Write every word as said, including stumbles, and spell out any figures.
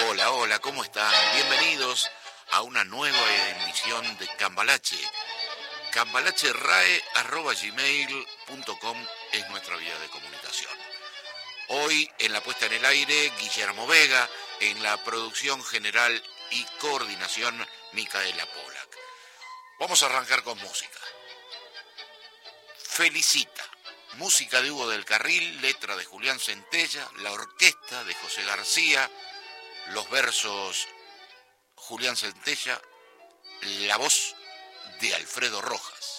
Hola, hola, ¿cómo están? Bienvenidos a una nueva emisión de Cambalache. cambalache.rae arroba gmail punto com es nuestra vía de comunicación. Hoy en la puesta en el aire, Guillermo Vega, en la producción general y coordinación, Micaela Polak. Vamos a arrancar con música. Felicita, música de Hugo del Carril, letra de Julián Centella, la orquesta de José García, los versos Julián Centella, la voz de Alfredo Rojas.